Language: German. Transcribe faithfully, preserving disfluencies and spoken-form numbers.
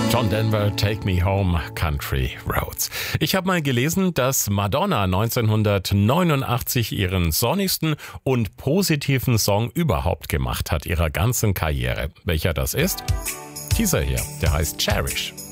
John Denver, Take Me Home, Country Roads. Ich habe mal gelesen, dass Madonna neunzehnhundertneunundachtzig ihren sonnigsten und positiven Song überhaupt gemacht hat, ihrer ganzen Karriere. Welcher das ist? Dieser hier, der heißt Cherish.